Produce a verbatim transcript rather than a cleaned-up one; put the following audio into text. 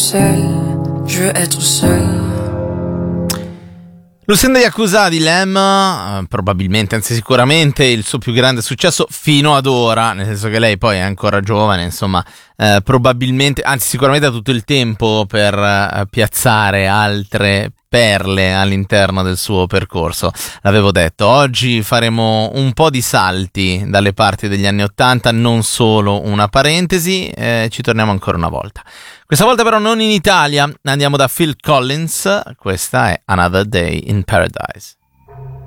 seul, je veux être seul. Lucinda Yakuza di Lem, eh, probabilmente, anzi sicuramente il suo più grande successo fino ad ora, nel senso che lei poi è ancora giovane, insomma, eh, probabilmente, anzi sicuramente ha tutto il tempo per eh, piazzare altre perle all'interno del suo percorso. L'avevo detto, oggi faremo un po' di salti dalle parti degli anni ottanta, non solo una parentesi, eh, ci torniamo ancora una volta. Questa volta però non in Italia, andiamo da Phil Collins, questa è Another Day in Paradise.